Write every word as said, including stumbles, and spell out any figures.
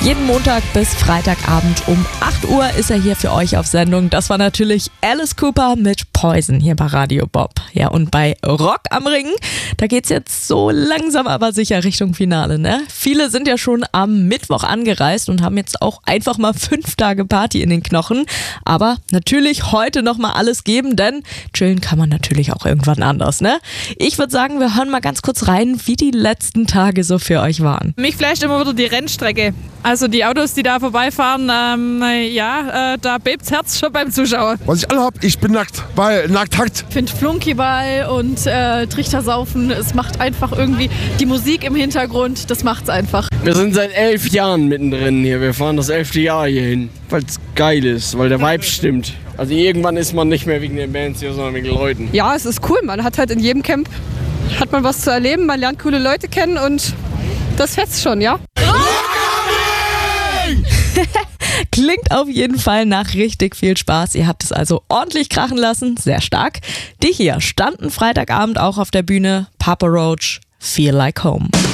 Jeden Montag bis Freitagabend um acht Uhr ist er hier für euch auf Sendung. Das war natürlich Alice Cooper mit Poison hier bei Radio Bob. Ja, und bei Rock am Ring, da geht's jetzt so langsam aber sicher Richtung Finale, ne? Viele sind ja schon am Mittwoch angereist und haben jetzt auch einfach mal fünf Tage Party in den Knochen. Aber natürlich heute nochmal alles geben, denn chillen kann man natürlich auch irgendwann anders, ne? Ich würde sagen, wir hören mal ganz kurz rein, wie die letzten Tage so für euch waren. Mich flasht immer wieder die Rennstrecke. Also die Autos, die da vorbeifahren, ähm, ja, äh, da bebt's Herz schon beim Zuschauen. Was ich alle hab, ich bin nackt, weil nackt hackt. Ich finde Flunkyball und äh, Trichtersaufen, es macht einfach irgendwie die Musik im Hintergrund, das macht's einfach. Wir sind seit elf Jahren mittendrin hier, wir fahren das elfte Jahr hier hin, weil es geil ist, weil der Vibe stimmt. Also irgendwann ist man nicht mehr wegen den Bands hier, sondern wegen den Leuten. Ja, es ist cool, man hat halt in jedem Camp, hat man was zu erleben, man lernt coole Leute kennen und das fetzt schon, ja? Klingt auf jeden Fall nach richtig viel Spaß. Ihr habt es also ordentlich krachen lassen, sehr stark. Die hier standen Freitagabend auch auf der Bühne. Papa Roach, Feel Like Home.